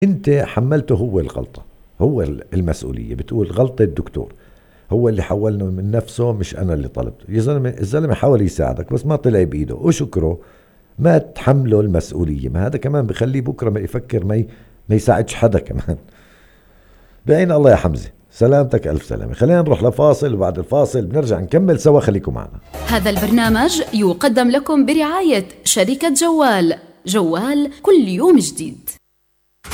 انت حملته هو الغلطة، هو المسؤولية، بتقول غلطة الدكتور، هو اللي حولنا من نفسه مش انا اللي طلبته. يا زلمة الزلمة حاول يساعدك بس ما طلع بايده، وشكره، ما تحمله المسؤولية. ما هذا كمان بخليه بكرة ما يفكر، ما يساعدش حدا كمان. بعين الله يا حمزة، سلامتك ألف سلامة. خلينا نروح لفاصل، وبعد الفاصل بنرجع نكمل سوا، خليكم معنا. هذا البرنامج يقدم لكم برعاية شركة جوال، جوال كل يوم جديد.